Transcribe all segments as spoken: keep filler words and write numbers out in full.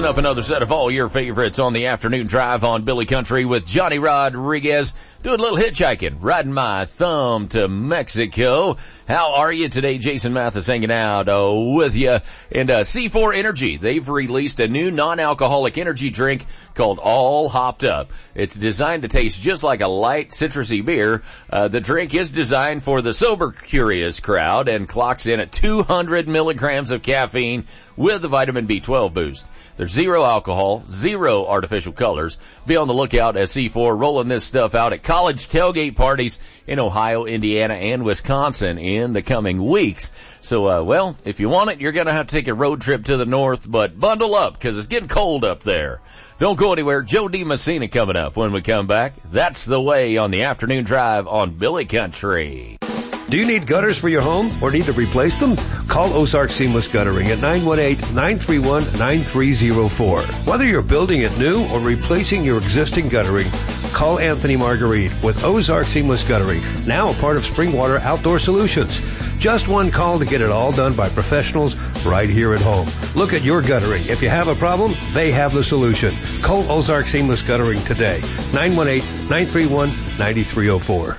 Queuing up another set of all your favorites on the afternoon drive on Billy Country with Johnny Rodriguez. Doing a little hitchhiking, riding my thumb to Mexico. How are you today? Jason Mathis hanging out uh, with you. And uh, C four Energy, they've released a new non-alcoholic energy drink called All Hopped Up. It's designed to taste just like a light citrusy beer. Uh, the drink is designed for the sober curious crowd and clocks in at two hundred milligrams of caffeine with the vitamin B twelve boost. There's zero alcohol, zero artificial colors. Be on the lookout as C four rolling this stuff out at college tailgate parties in Ohio, Indiana, and Wisconsin in the coming weeks. So, uh, well, if you want it, you're going to have to take a road trip to the north, but bundle up because it's getting cold up there. Don't go anywhere. Joe DiMessina coming up when we come back. That's the way on the afternoon drive on Billy Country. Do you need gutters for your home or need to replace them? Call Ozark Seamless Guttering at nine one eight, nine three one, nine three zero four. Whether you're building it new or replacing your existing guttering, call Anthony Marguerite with Ozark Seamless Guttering, now a part of Springwater Outdoor Solutions. Just one call to get it all done by professionals right here at home. Look at your guttering. If you have a problem, they have the solution. Call Ozark Seamless Guttering today. nine one eight, nine three one, nine three zero four.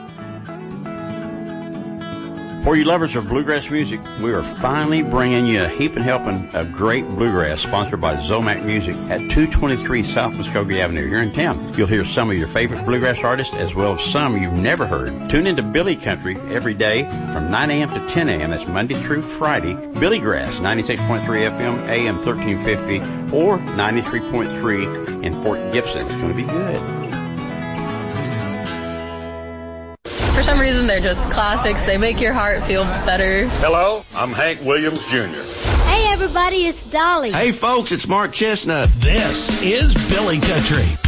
For you lovers of bluegrass music, we are finally bringing you a heaping helping of great bluegrass sponsored by Zomac Music at two twenty-three South Muskogee Avenue here in town. You'll hear some of your favorite bluegrass artists as well as some you've never heard. Tune into Billy Country every day from nine a.m. to ten a.m. That's Monday through Friday. Billy Grass, ninety-six point three F M, A M thirteen fifty, or ninety-three point three in Fort Gibson. It's going to be good. For some reason, they're just classics. They make your heart feel better. Hello, I'm Hank Williams Junior Hey, everybody, it's Dolly. Hey, folks, it's Mark Chestnut. This is Billy Country.